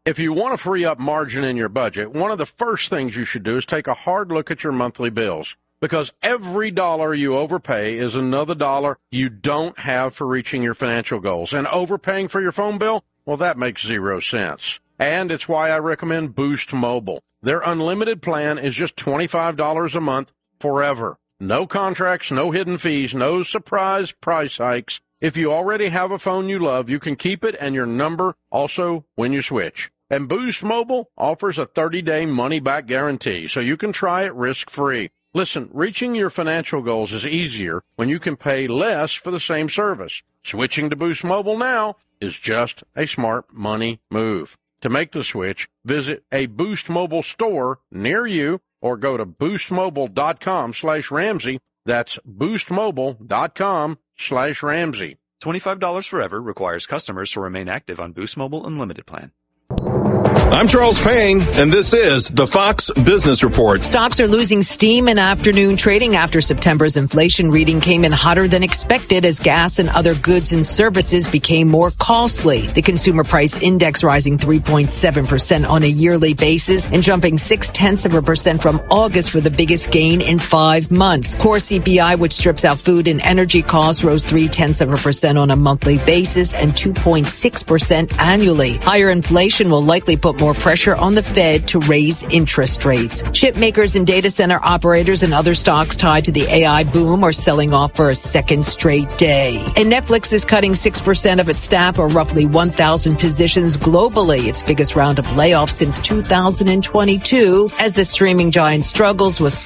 If you want to free up margin in your budget, one of the first things you should do is take a hard look at your monthly bills, because every dollar you overpay is another dollar you don't have for reaching your financial goals. And overpaying for your phone bill, well, that makes 0 sense. And it's why I recommend Boost Mobile. Their unlimited plan is just $25 a month forever. No contracts, no hidden fees, no surprise price hikes. If you already have a phone you love, you can keep it and your number also when you switch. And Boost Mobile offers a 30-day money-back guarantee, so you can try it risk-free. Listen, reaching your financial goals is easier when you can pay less for the same service. Switching to Boost Mobile now is just a smart money move. To make the switch, visit a Boost Mobile store near you or go to boostmobile.com/Ramsey. That's boostmobile.com/Ramsey. $25 forever requires customers to remain active on Boost Mobile Unlimited plan. I'm Charles Payne, and this is the Fox Business Report. Stocks are losing steam in afternoon trading after September's inflation reading came in hotter than expected as gas and other goods and services became more costly. The consumer price index rising 3.7% on a yearly basis and jumping 0.6% from August for the biggest gain in 5 months. Core CPI, which strips out food and energy costs, rose 0.3% on a monthly basis and 2.6% annually. Higher inflation will likely put more pressure on the Fed to raise interest rates. Chip makers and data center operators and other stocks tied to the AI boom are selling off for a second straight day. And Netflix is cutting 6% of its staff, or roughly 1,000 positions globally, its biggest round of layoffs since 2022, as the streaming giant struggles with